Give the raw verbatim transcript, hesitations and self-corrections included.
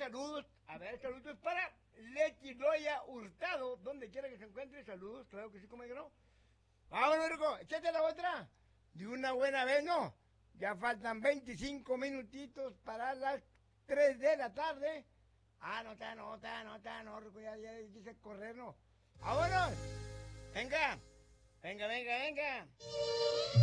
saludos. A ver, saludos para Leti Loya Hurtado, donde quiera que se encuentre. Saludos, claro que sí, como no. Vámonos, Rico, échate la otra. De una buena vez, ¿no? Ya faltan veinticinco minutitos para las tres de la tarde. Ah, no está, no está, no está, no, Rico, ya, ya quise correr, ¿no? ¡Vámonos! Venga, venga, venga, venga.